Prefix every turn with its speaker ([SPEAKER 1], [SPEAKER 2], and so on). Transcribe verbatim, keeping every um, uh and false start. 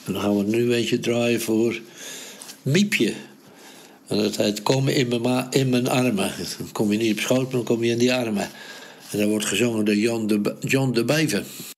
[SPEAKER 1] En dan gaan we nu een beetje draaien voor Miepje. En dat heet Kom in mijn, ma- in mijn armen. Dan kom je niet op schoot, maar dan kom je in die armen. En dat wordt gezongen door John de, John de Bever.